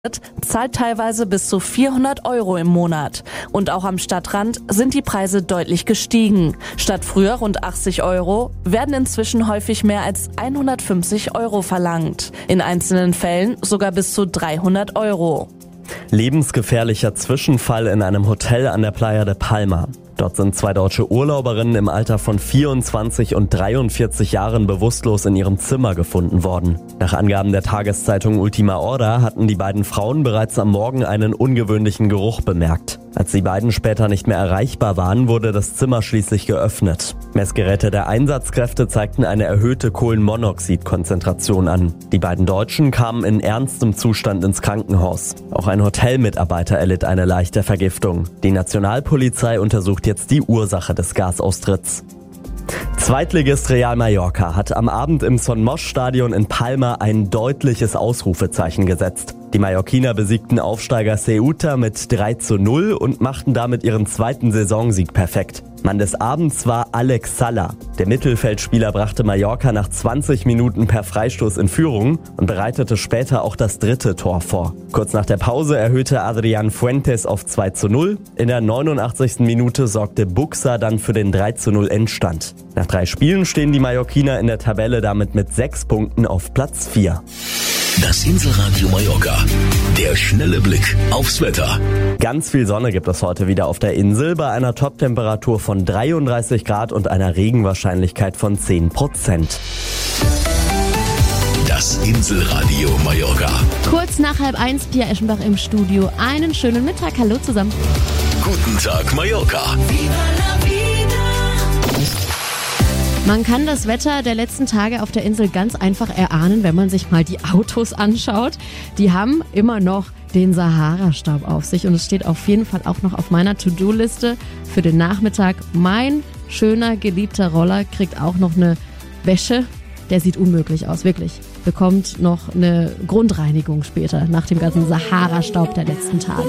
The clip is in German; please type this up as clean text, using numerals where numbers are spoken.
zahlt teilweise bis zu 400 € im Monat. Und auch am Stadtrand sind die Preise deutlich gestiegen. Statt früher rund 80 € werden inzwischen häufig mehr als 150 € verlangt. In einzelnen Fällen sogar bis zu 300 €. Lebensgefährlicher Zwischenfall in einem Hotel an der Playa de Palma. Dort sind 2 deutsche Urlauberinnen im Alter von 24 und 43 Jahren bewusstlos in ihrem Zimmer gefunden worden. Nach Angaben der Tageszeitung Ultima Hora hatten die beiden Frauen bereits am Morgen einen ungewöhnlichen Geruch bemerkt. Als die beiden später nicht mehr erreichbar waren, wurde das Zimmer schließlich geöffnet. Messgeräte der Einsatzkräfte zeigten eine erhöhte Kohlenmonoxidkonzentration an. Die beiden Deutschen kamen in ernstem Zustand ins Krankenhaus. Auch ein Hotelmitarbeiter erlitt eine leichte Vergiftung. Die Nationalpolizei untersucht jetzt die Ursache des Gasaustritts. Zweitligist Real Mallorca hat am Abend im Son Moix-Stadion in Palma ein deutliches Ausrufezeichen gesetzt. Die Mallorquiner besiegten Aufsteiger Ceuta mit 3:0 und machten damit ihren zweiten Saisonsieg perfekt. Mann des Abends war Alex Sala. Der Mittelfeldspieler brachte Mallorca nach 20 Minuten per Freistoß in Führung und bereitete später auch das 3. Tor vor. Kurz nach der Pause erhöhte Adrián Fuentes auf 2:0. In der 89. Minute sorgte Buxa dann für den 3:0 Endstand. Nach 3 Spielen stehen die Mallorquiner in der Tabelle damit mit 6 Punkten auf Platz 4. Das Inselradio Mallorca. Der schnelle Blick aufs Wetter. Ganz viel Sonne gibt es heute wieder auf der Insel bei einer Toptemperatur von 33 Grad und einer Regenwahrscheinlichkeit von 10%. Das Inselradio Mallorca. Kurz nach 12:30, Pia Eschenbach im Studio. Einen schönen Mittag. Hallo zusammen. Guten Tag Mallorca. Man kann das Wetter der letzten Tage auf der Insel ganz einfach erahnen, wenn man sich mal die Autos anschaut. Die haben immer noch den Sahara-Staub auf sich und es steht auf jeden Fall auch noch auf meiner To-Do-Liste für den Nachmittag. Mein schöner, geliebter Roller kriegt auch noch eine Wäsche. Der sieht unmöglich aus, wirklich. Bekommt noch eine Grundreinigung später nach dem ganzen Sahara-Staub der letzten Tage.